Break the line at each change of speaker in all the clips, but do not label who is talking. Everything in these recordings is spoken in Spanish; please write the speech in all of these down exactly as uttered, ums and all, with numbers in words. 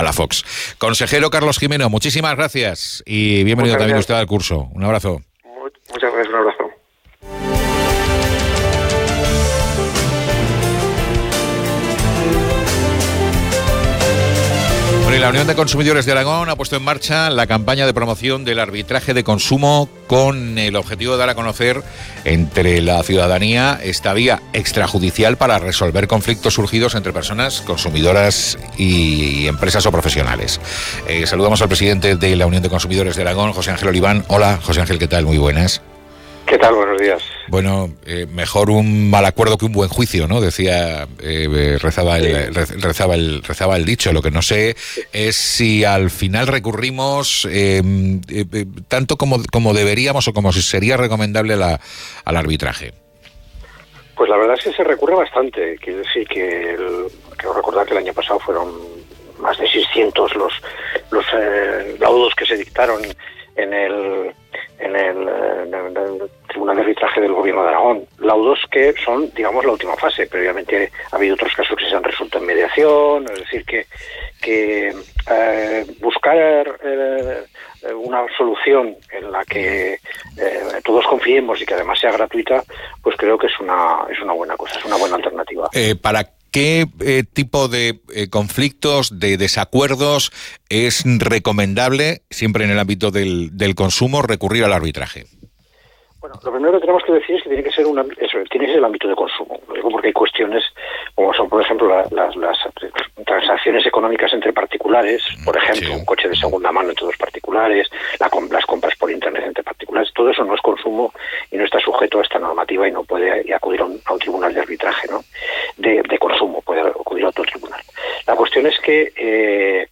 Palafox. Consejero Carlos Gimeno, muchísimas gracias y bienvenido también usted al curso. Un abrazo.
Muchas gracias, un abrazo.
La Unión de Consumidores de Aragón ha puesto en marcha la campaña de promoción del arbitraje de consumo con el objetivo de dar a conocer entre la ciudadanía esta vía extrajudicial para resolver conflictos surgidos entre personas consumidoras y empresas o profesionales. Eh, saludamos al presidente de la Unión de Consumidores de Aragón, José Ángel Oliván. Hola, José Ángel, ¿qué tal? Muy buenas.
¿Qué tal? Buenos días.
Bueno, eh, mejor un mal acuerdo que un buen juicio, ¿no? Decía, eh, rezaba, el, re, rezaba, el, rezaba el dicho. Lo que no sé es si al final recurrimos eh, eh, tanto como, como deberíamos o como si sería recomendable la, al arbitraje.
Pues la verdad es que se recurre bastante. Quiero decir que, el, quiero recordar que el año pasado fueron más de seiscientos los, los eh, laudos que se dictaron en el... En el, en el Tribunal de Arbitraje del Gobierno de Aragón. Laudos que son, digamos, la última fase. Previamente ha habido otros casos que se han resuelto en mediación, es decir, que, que eh, buscar eh, una solución en la que eh, todos confiemos y que además sea gratuita, pues creo que es una, es una buena cosa, es una buena alternativa.
Eh, para ¿Qué eh, tipo de eh, conflictos, de desacuerdos es recomendable, siempre en el ámbito del, del consumo, recurrir al arbitraje?
Bueno, lo primero que tenemos que decir es que tiene que ser un, eso, tiene que ser el ámbito de consumo. Lo digo porque hay cuestiones como son, por ejemplo, la, las, las transacciones económicas entre particulares, por ejemplo, sí. Un coche de segunda mano entre dos particulares, la, las compras por internet entre particulares. Todo eso no es consumo y no está sujeto a esta normativa y no puede acudir a un, a un tribunal de arbitraje, ¿no? De, de consumo, puede acudir a otro tribunal. La cuestión es que eh,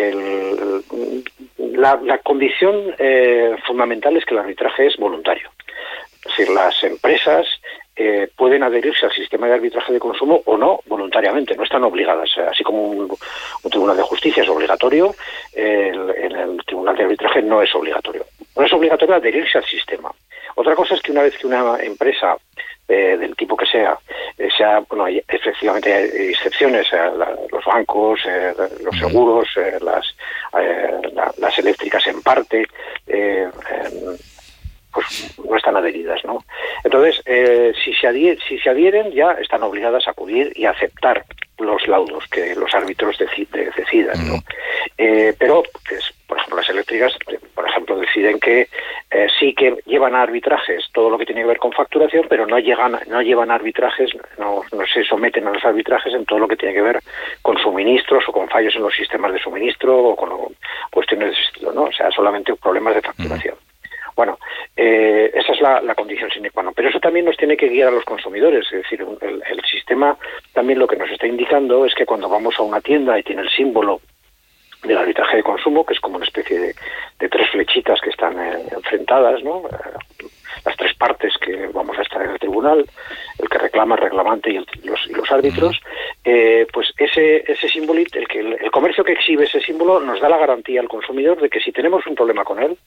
el, la, la condición eh, fundamental es que el arbitraje es voluntario. Es decir, las empresas eh, pueden adherirse al sistema de arbitraje de consumo o no voluntariamente, no están obligadas. Así como un, un tribunal de justicia es obligatorio, eh, el, el, el tribunal de arbitraje no es obligatorio. No es obligatorio adherirse al sistema. Otra cosa es que una vez que una empresa eh, del tipo que sea, eh, sea bueno, hay, efectivamente hay excepciones, eh, la, los bancos, eh, los seguros, eh, las, eh, la, las eléctricas en parte, eh, eh, pues no están adheridas, ¿no? Entonces, eh, si se adhieren, si se adhieren, ya están obligadas a acudir y a aceptar los laudos que los árbitros deci de, decidan, ¿no? Eh, pero, pues, por ejemplo, las eléctricas, por ejemplo, deciden que eh, sí que llevan a arbitrajes todo lo que tiene que ver con facturación, pero no llegan, no llevan a arbitrajes, no, no se someten a los arbitrajes en todo lo que tiene que ver con suministros o con fallos en los sistemas de suministro o con cuestiones de ese estilo, ¿no? O sea, solamente problemas de facturación. Bueno, eh, esa es la, la condición sine qua non. Pero eso también nos tiene que guiar a los consumidores. Es decir, el, el sistema también lo que nos está indicando es que cuando vamos a una tienda y tiene el símbolo del arbitraje de consumo, que es como una especie de, de tres flechitas que están eh, enfrentadas, ¿no? Eh, las tres partes que vamos a estar en el tribunal, el que reclama, el reclamante y, el, los, y los árbitros, eh, pues ese ese símbolo, el, que el, el comercio que exhibe ese símbolo nos da la garantía al consumidor de que si tenemos un problema con él,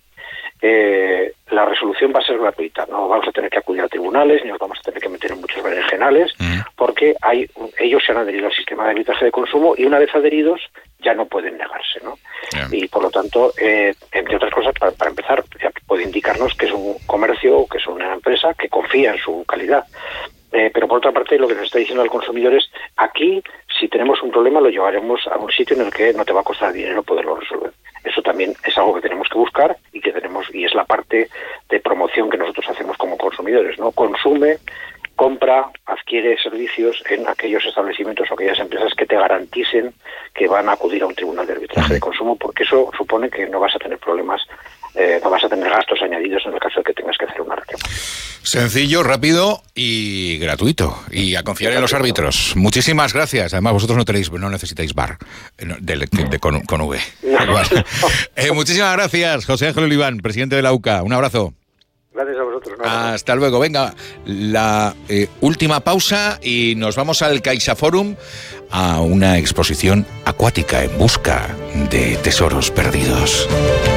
Eh, la resolución va a ser gratuita. No vamos a tener que acudir a tribunales ni nos vamos a tener que meter en muchos berenjenales, uh-huh. porque hay ellos se han adherido al sistema de arbitraje de consumo y una vez adheridos ya no pueden negarse, ¿no? Yeah. Y por lo tanto, eh, entre otras cosas, para, para empezar, ya puede indicarnos que es un comercio o que es una empresa que confía en su calidad. Eh, pero por otra parte, lo que nos está diciendo el consumidor es, aquí, si tenemos un problema, lo llevaremos a un sitio en el que no te va a costar dinero poderlo resolver. Eso también es algo que tenemos que buscar y que tenemos y es la parte de promoción que nosotros hacemos como consumidores, ¿no? Consume, compra, adquiere servicios en aquellos establecimientos o aquellas empresas que te garanticen que van a acudir a un tribunal de arbitraje de consumo, porque eso supone que no vas a tener problemas, eh, no vas a tener gastos añadidos en el caso de que tengas que hacer una reclamación.
Sencillo, rápido y gratuito. Y a confiar en los árbitros. Muchísimas gracias. Además, vosotros no tenéis, no necesitáis bar de, de, de, de con, con V. No, no. eh, muchísimas gracias, José Ángel Oliván, presidente de la U C A. Un abrazo.
Gracias a vosotros. No,
Hasta no. luego. Venga, la eh, última pausa y nos vamos al CaixaForum a una exposición acuática en busca de tesoros perdidos.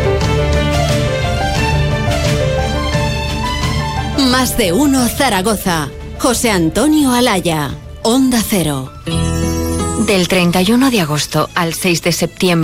Más de uno Zaragoza. José Antonio Alaya. Onda Cero.
Del treinta y uno de agosto al seis de septiembre.